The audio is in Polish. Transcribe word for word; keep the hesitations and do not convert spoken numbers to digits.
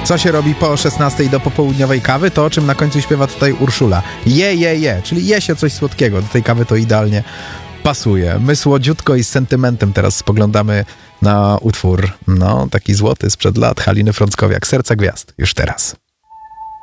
Co się robi po szesnastej do popołudniowej kawy? To, o czym na końcu śpiewa tutaj Urszula. Je, je, je, czyli je się coś słodkiego. Do tej kawy to idealnie pasuje. My słodziutko i z sentymentem teraz spoglądamy na utwór, no, taki złoty sprzed lat Haliny Frąckowiak. Serca Gwiazd. Już teraz.